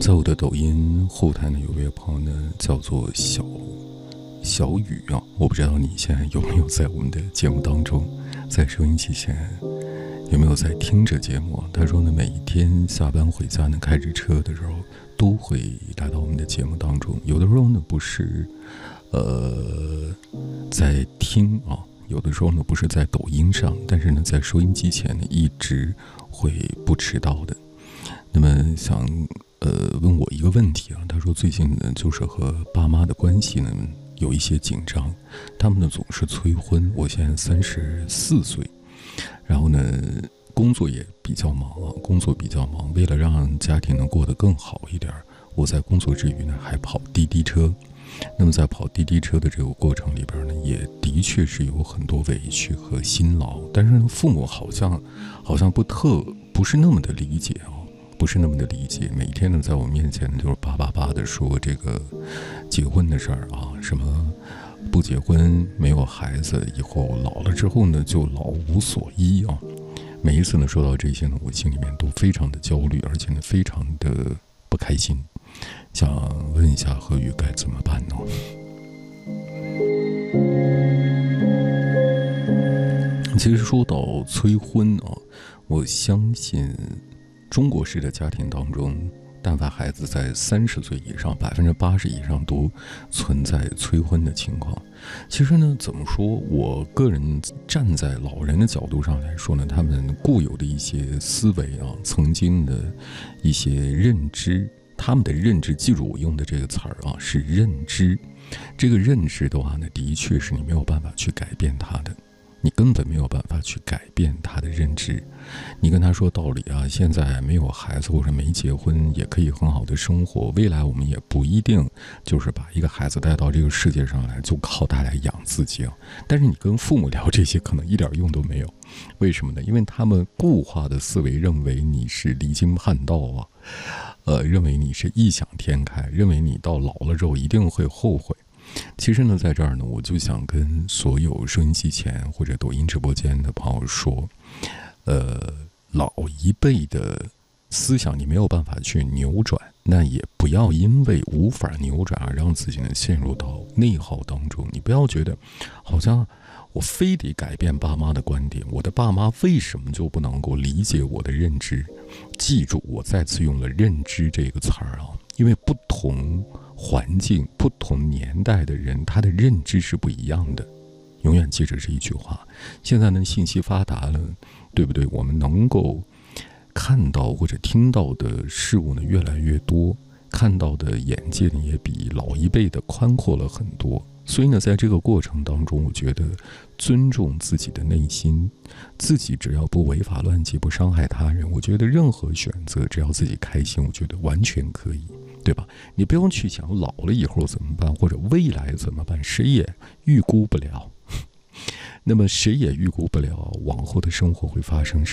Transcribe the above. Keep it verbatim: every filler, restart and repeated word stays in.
在我的抖音后台呢，有位朋友呢叫做小小雨啊，我不知道你现在有没有在我们的节目当中，在收音机前有没有在听着节目？他说呢，每一天下班回家呢，开着车的时候都会来到我们的节目当中。有的时候呢，不是呃在听啊，有的时候呢不是在抖音上，但是呢，在收音机前呢，一直会不迟到的。那么想呃问我一个问题啊，他说最近呢，就是和爸妈的关系呢有一些紧张，他们呢总是催婚。我现在三十四岁，然后呢工作也比较忙啊，工作比较忙，为了让家庭能过得更好一点，我在工作之余呢还跑滴滴车。那么在跑滴滴车的这个过程里边呢，也的确是有很多委屈和辛劳，但是呢父母好像好像不特不是那么的理解啊。不是那么的理解，每天呢，在我面前就是叭叭叭的说这个结婚的事儿啊，什么不结婚没有孩子，以后老了之后呢就老无所依啊。每一次呢说到这些呢，我心里面都非常的焦虑，而且呢非常的不开心。想问一下何宇该怎么办呢？其实说到催婚啊，我相信中国式的家庭当中，但凡孩子在三十岁以上，百分之八十以上都存在催婚的情况。其实呢，怎么说？我个人站在老人的角度上来说呢，他们固有的一些思维啊，曾经的一些认知，他们的认知，记住我用的这个词儿啊，是认知。这个认知的话呢，的确是你没有办法去改变它的。你根本没有办法去改变他的认知。你跟他说道理啊，现在没有孩子或者没结婚也可以很好的生活，未来我们也不一定就是把一个孩子带到这个世界上来就靠他来养自己啊。但是你跟父母聊这些可能一点用都没有。为什么呢？因为他们固化的思维认为你是离经叛道啊，呃，认为你是异想天开，认为你到老了之后一定会后悔。其实呢，在这儿呢，我就想跟所有收音机前或者抖音直播间的朋友说，呃，老一辈的思想你没有办法去扭转，那也不要因为无法扭转而让自己呢陷入到内耗当中。你不要觉得好像我非得改变爸妈的观点，我的爸妈为什么就不能够理解我的认知？记住，我再次用了认知这个词儿啊，因为不同环境、不同年代的人，他的认知是不一样的。永远记着这一句话。现在呢，信息发达了，对不对？我们能够看到或者听到的事物呢越来越多，看到的眼界呢也比老一辈的宽阔了很多。所以呢，在这个过程当中，我觉得尊重自己的内心，自己只要不违法乱纪，不伤害他人，我觉得任何选择只要自己开心，我觉得完全可以，对吧？你不用去想老了以后怎么办，或者未来怎么办，谁也预估不了。那么谁也预估不了往后的生活会发生什么。